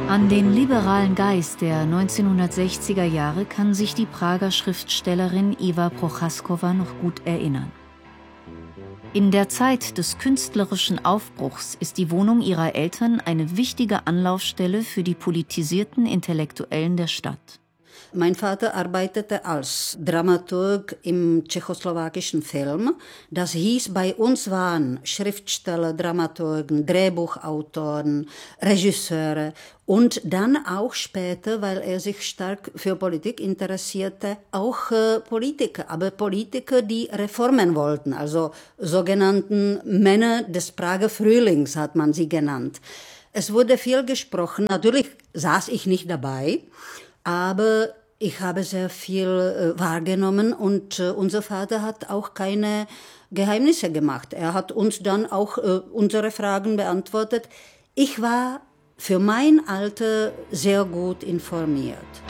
An den liberalen Geist der 1960er Jahre kann sich die Prager Schriftstellerin Eva Prochaskowa noch gut erinnern. In der Zeit des künstlerischen Aufbruchs ist die Wohnung ihrer Eltern eine wichtige Anlaufstelle für die politisierten Intellektuellen der Stadt. Mein Vater arbeitete als Dramaturg im tschechoslowakischen Film. Das hieß, bei uns waren Schriftsteller, Dramaturgen, Drehbuchautoren, Regisseure und dann auch später, weil er sich stark für Politik interessierte, auch Politiker. Aber Politiker, die Reformen wollten, also sogenannten Männer des Prager Frühlings hat man sie genannt. Es wurde viel gesprochen. Natürlich saß ich nicht dabei, aber ich habe sehr viel wahrgenommen und unser Vater hat auch keine Geheimnisse gemacht. Er hat uns dann auch unsere Fragen beantwortet. Ich war für mein Alter sehr gut informiert.